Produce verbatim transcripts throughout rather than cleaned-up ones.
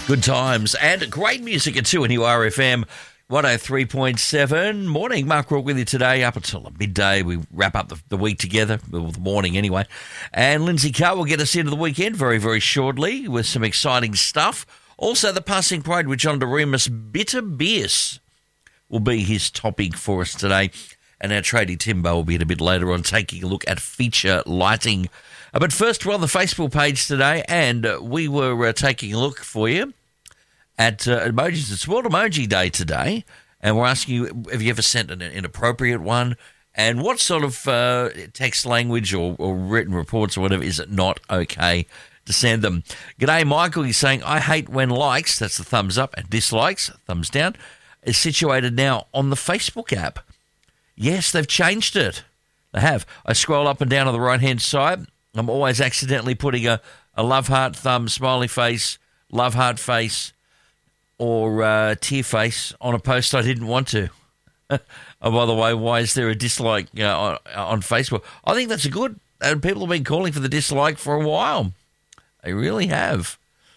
Good times and great music at two N U R F M one oh three point seven. Morning, Mark Rourke with you today up until midday. We wrap up the, the week together, well, the morning anyway. And Lindsay Carr will get us into the weekend very, very shortly with some exciting stuff. Also, the passing parade with John DeRemus, Bitter Beers, will be his topic for us today. And our tradie Timbo will be in a bit later on taking a look at feature lighting. Uh, but first, we're on the Facebook page today, and uh, we were uh, taking a look for you at uh, emojis. It's World Emoji Day today, and we're asking you, have you ever sent an inappropriate one? And what sort of uh, text language or, or written reports or whatever is it not okay to send them? G'day, Michael. He's saying, I hate when likes, that's the thumbs up, and dislikes, thumbs down, is situated now on the Facebook app. Yes, they've changed it. They have. I scroll up and down on the right-hand side. I'm always accidentally putting a, a love heart, thumb, smiley face, love heart face, or uh, tear face on a post I didn't want to. Oh, by the way, why is there a dislike uh, on, on Facebook? I think that's a good, and people have been calling for the dislike for a while. They really have.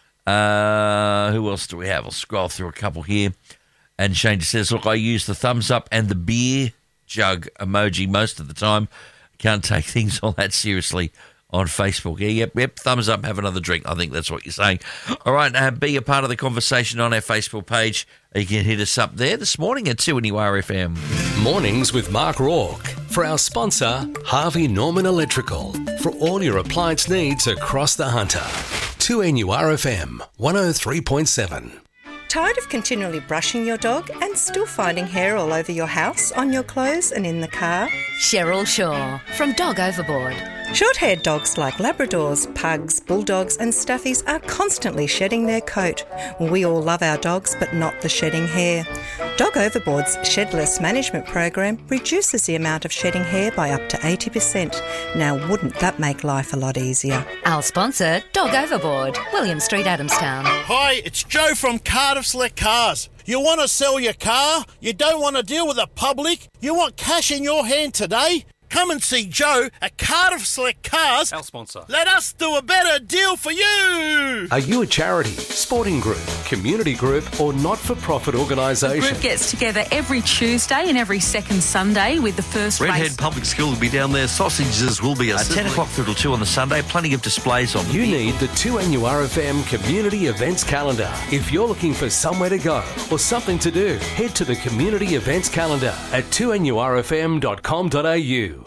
Uh, who else do we have? I'll scroll through a couple here. And Shane says, look, I use the thumbs up and the beer jug emoji most of the time. Can't take things all that seriously on Facebook. Yeah, yep, yep, thumbs up, have another drink. I think that's what you're saying. All right, uh, be a part of the conversation on our Facebook page. You can hit us up there this morning at two N U R F M. Mornings with Mark Rourke. For our sponsor, Harvey Norman Electrical. For all your appliance needs across the Hunter. two N U R F M, one oh three point seven. Tired of continually brushing your dog and still finding hair all over your house, on your clothes and in the car? Cheryl Shaw from Dog Overboard. Short-haired dogs like Labradors, Pugs, Bulldogs and Staffies are constantly shedding their coat. We all love our dogs, but not the shedding hair. Dog Overboard's Shedless Management Program reduces the amount of shedding hair by up to eighty percent. Now, wouldn't that make life a lot easier? Our sponsor, Dog Overboard, William Street, Adamstown. Hi, it's Joe from Cardiff Select Cars. You want to sell your car? You don't want to deal with the public? You want cash in your hand today? Come and see Joe at Cardiff Select Cars. Our sponsor. Let us do a better deal for you. Are you a charity, sporting group, community group or not-for-profit organisation? The group gets together every Tuesday and every second Sunday with the first Redhead race. Public School will be down there. Sausages will be a Uh, ten o'clock through till two on the Sunday. Plenty of displays on. You need the two N U R F M Community Events Calendar. If you're looking for somewhere to go or something to do, head to the Community Events Calendar at two N U R F M dot com dot A U.